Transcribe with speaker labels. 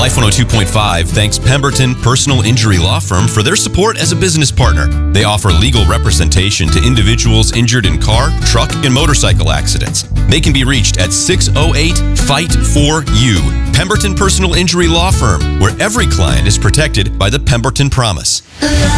Speaker 1: Life 102.5 thanks Pemberton Personal Injury Law Firm for their support as a business partner. They offer legal representation to individuals injured in car, truck, and motorcycle accidents. They can be reached at 608-FIGHT-4U. Pemberton Personal Injury Law Firm, where every client is protected by the Pemberton Promise.